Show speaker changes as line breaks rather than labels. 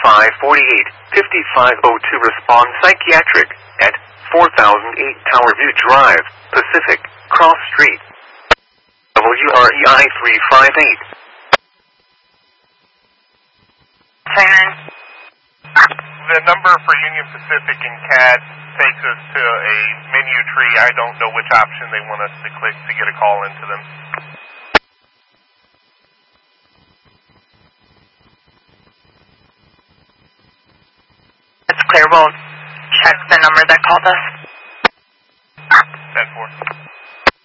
548-5502 respond psychiatric at 4008 Tower View Drive, Pacific, Cross Street. WREI 358.
The number for Union Pacific and CAD takes us to a menu tree. I don't know which option they want us to click to get a call into them.
It's clear. We'll check the number that called us.